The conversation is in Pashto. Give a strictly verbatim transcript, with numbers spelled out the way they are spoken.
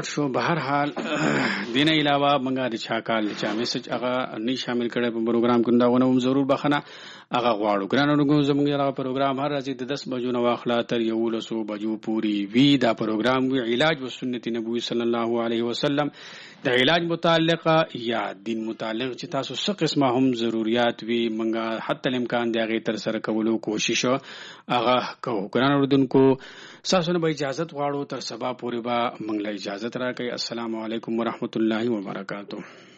شو بهر حال دین علاوه منګه د چا کال چې میسج هغه نه شامل کړي په پروګرام کې دا ونه هم ضرور بخنه هغه غواړو ګرانو زموږ هغه پروګرام هر ورځ د دس بجو نه واخلا تر یولسو بجو پوری وی دا پروګرام وی علاج و سنت نبوي صلی الله علیه وسلم د علاج متعلقه یا دین متعلق چې تاسو څه قسمه هم ضرورت وی منګه حتی الامکان دی هغه تر سره کولو کوشش هغه کوو ګرانو دونکو تاسو نه به اجازه غواړو تر سبا پورې با منګله اجازه راکړئ. السلام علیکم ورحمۃ اللہ وبرکاتہ.